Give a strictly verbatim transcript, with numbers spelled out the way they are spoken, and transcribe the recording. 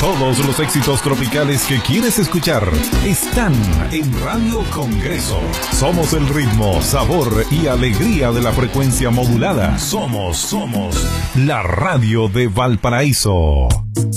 Todos los éxitos tropicales que quieres escuchar están en Radio Congreso. Somos el ritmo, sabor y alegría de la frecuencia modulada. Somos, somos la radio de Valparaíso.